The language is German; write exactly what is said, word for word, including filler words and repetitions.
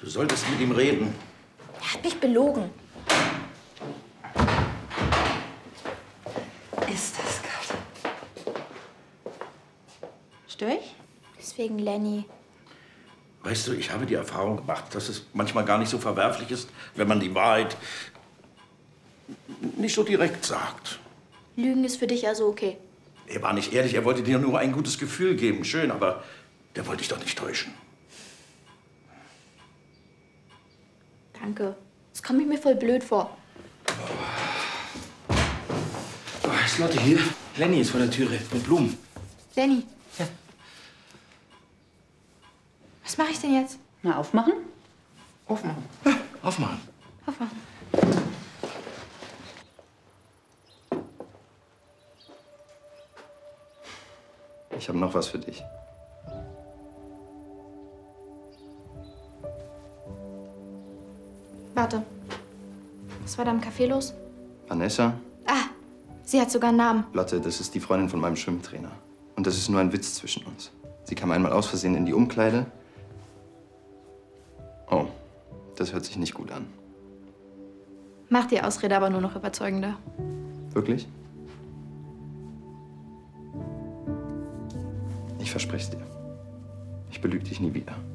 Du solltest mit ihm reden. Er hat mich belogen. Ist das Gott. Stör ich? Deswegen Lenny. Weißt du, ich habe die Erfahrung gemacht, dass es manchmal gar nicht so verwerflich ist, wenn man die Wahrheit nicht so direkt sagt. Lügen ist für dich also okay. Er war nicht ehrlich, er wollte dir nur ein gutes Gefühl geben. Schön, aber der wollte dich doch nicht täuschen. Danke. Das kommt mir voll blöd vor. Oh, ist Lotte hier? Lenny ist vor der Türe mit Blumen. Lenny. Ja. Was mache ich denn jetzt? Na, aufmachen? Aufmachen. Ja, aufmachen. Aufmachen. Ich habe noch was für dich. Warte. Was war da im Café los? Vanessa, Ah, sie hat sogar einen Namen. Lotte, das ist die Freundin von meinem Schwimmtrainer. Und das ist nur ein Witz zwischen uns. Sie kam einmal aus Versehen in die Umkleide. Oh, das hört sich nicht gut an. Macht die Ausrede aber nur noch überzeugender. Wirklich? Ich verspreche es dir. Ich belüge dich nie wieder.